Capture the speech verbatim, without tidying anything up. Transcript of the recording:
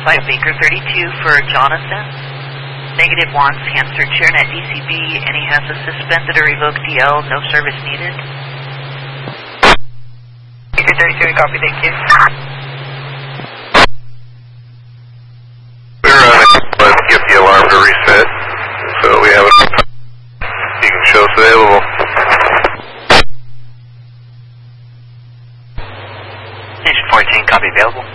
Flight Baker thirty-two for Jonathan. Negative wants answered ShareNet D C B, and he has a suspended or revoked D L, no service needed. Baker thirty-two, we copy, thank you. We're running, let's get the alarm to reset, so we have it. You can show us available. Station fourteen, copy available.